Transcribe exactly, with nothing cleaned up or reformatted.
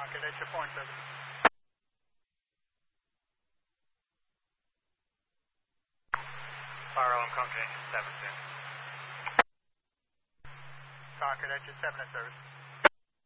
Concord, that's your foreign service. Fire on Concord, seven two. Concord, that's your seven in service.